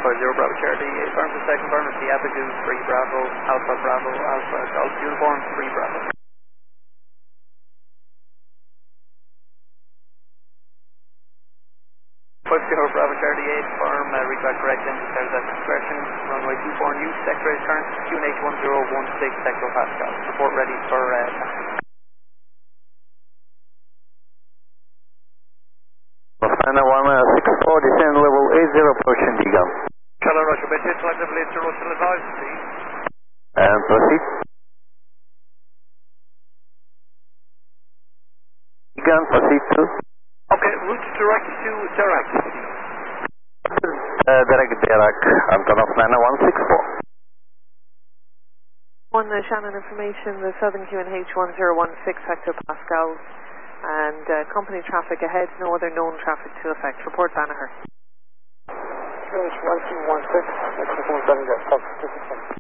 Bravo Charlie, firm for second firm, Sierra Goose, 3 Bravo, Alpha Golf Uniform, 3 Bravo. 50 Bravo Charlie 8, firm, reach back correct into stairs at discretion, runway 24 new, sector current, QNH 1016 hectopascal. Report ready for China 164, descend level 80, approaching Digan. Charlie Russia, British, select level 80, Russell advise, please. And proceed. Digan, proceed to. Okay, route direct to Dirac. Dirac, Antonov 9164. One Shannon information, the Southern QNH 1016 hectopascals and company traffic ahead, no other known traffic to affect. Report Banagher. QNH 1216,